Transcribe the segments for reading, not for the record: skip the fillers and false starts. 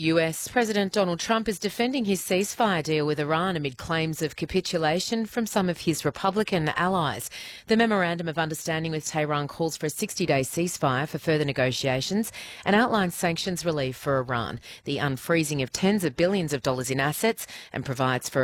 US President Donald Trump is defending his ceasefire deal with Iran amid claims of capitulation from some of his Republican allies. The Memorandum of Understanding with Tehran calls for a 60-day ceasefire for further negotiations and outlines sanctions relief for Iran, the unfreezing of tens of billions of dollars in assets, and provides for a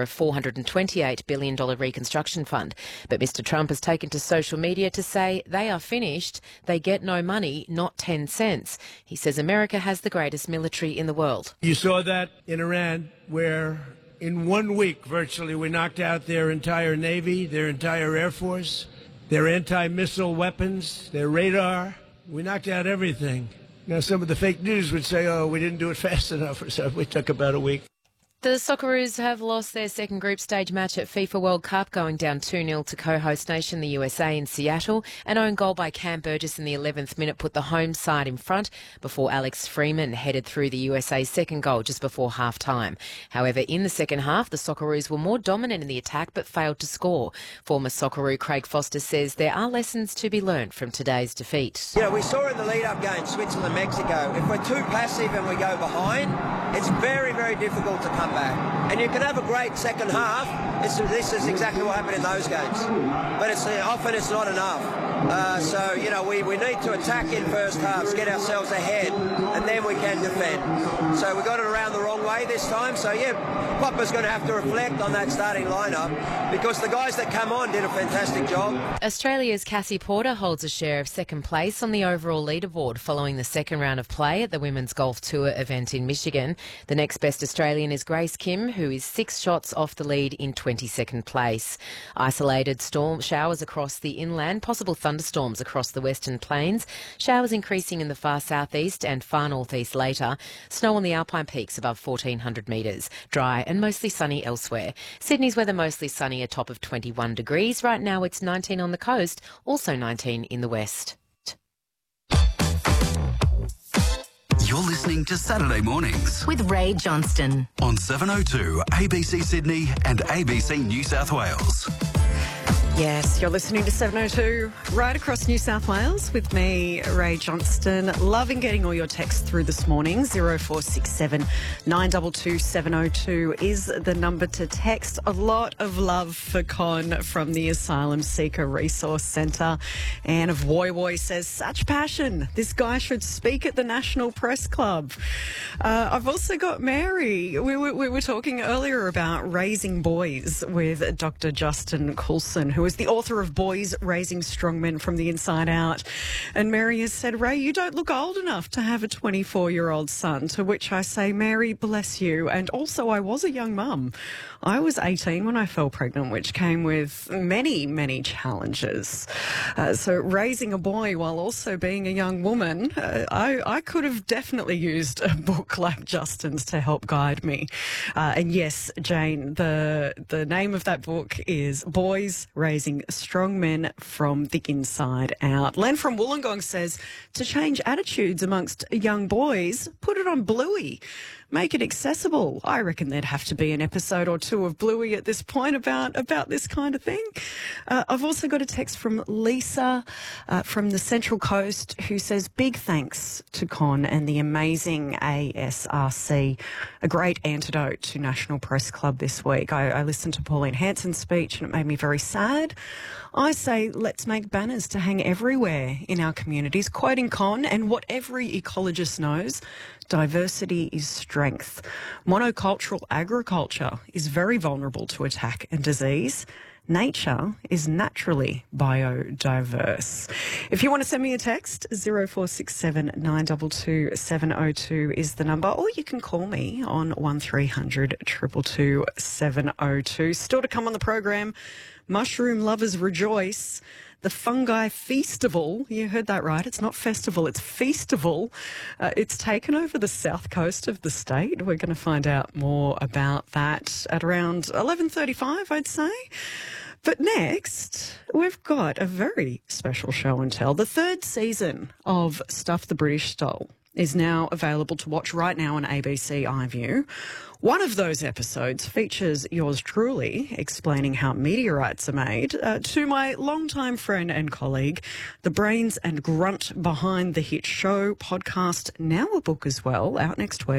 $428 billion reconstruction fund. But Mr Trump has taken to social media to say they are finished, they get no money, not 10 cents. He says America has the greatest military in the world. You saw that in Iran, where in 1 week, virtually, we knocked out their entire Navy, their entire Air Force, their anti-missile weapons, their radar. We knocked out everything. Now, some of the fake news would say, oh, we didn't do it fast enough or something. We took about a week. The Socceroos have lost their second group stage match at FIFA World Cup, going down 2-0 to co-host nation the USA in Seattle. An own goal by Cam Burgess in the 11th minute put the home side in front before Alex Freeman headed through the USA's second goal just before half-time. However, in the second half, the Socceroos were more dominant in the attack but failed to score. Former Socceroo Craig Foster says there are lessons to be learnt from today's defeat. You know, we saw in the lead-up game, Switzerland-Mexico, if we're too passive and we go behind, it's very, very difficult to come back. And you can have a great second half. This is exactly what happened in those games. But often it's not enough. So, you know, we need to attack in first halves, get ourselves ahead, and then we can defend. So we got it around the wrong way this time. So, yeah, Popper's going to have to reflect on that starting lineup because the guys that come on did a fantastic job. Australia's Cassie Porter holds a share of second place on the overall leaderboard following the second round of play at the Women's Golf Tour event in Michigan. The next best Australian is Grace Kim, who is 6 shots off the lead in 22nd place. Isolated storm showers across the inland, possible thunderstorms across the Western Plains, showers increasing in the far southeast and far northeast later, snow on the Alpine peaks above 1,400 metres, dry and mostly sunny elsewhere. Sydney's weather mostly sunny, a top of 21 degrees. Right now it's 19 on the coast, also 19 in the west. You're listening to Saturday Mornings with Ray Johnston on 702 ABC Sydney and ABC New South Wales. Yes, you're listening to 702 right across New South Wales with me, Ray Johnston. Loving getting all your texts through this morning. 0467 922 702 is the number to text. A lot of love for Con from the Asylum Seeker Resource Centre. Anne of Woy Woy says, such passion. This guy should speak at the National Press Club. I've also got Mary. We were talking earlier about raising boys with Dr. Justin Coulson, who is the author of Boys Raising Strong Men from the Inside Out. And Mary has said, Ray, you don't look old enough to have a 24-year-old son, to which I say, Mary, bless you. And also, I was a young mum. I was 18 when I fell pregnant, which came with many, many challenges. So raising a boy while also being a young woman, I could have definitely used a book like Justin's to help guide me. And yes, Jane, the name of that book is Boys Raising Strong Men from the Inside Out. Len from Wollongong says, to change attitudes amongst young boys, put it on Bluey. Make it accessible. I reckon there'd have to be an episode or two of Bluey at this point about this kind of thing. I've also got a text from Lisa from the Central Coast who says, big thanks to Con and the amazing ASRC. A great antidote to National Press Club this week. I listened to Pauline Hanson's speech and it made me very sad. I say let's make banners to hang everywhere in our communities, quoting Con and what every ecologist knows, diversity is strength. Monocultural agriculture is very vulnerable to attack and disease. Nature is naturally biodiverse. If you want to send me a text, 0467 922 702 is the number, or you can call me on 1300 222 702. Still to come on the program, mushroom lovers rejoice. The Fungi Feastival, you heard that right, it's not festival, it's feastival. It's taken over the south coast of the state. We're going to find out more about that at around 11:35, I'd say. But next, we've got a very special show and tell. The third season of Stuff the British Stole is now available to watch right now on ABC iView. One of those episodes features yours truly explaining how meteorites are made to my longtime friend and colleague, the brains and grunt behind the hit show podcast, now a book as well, out next week.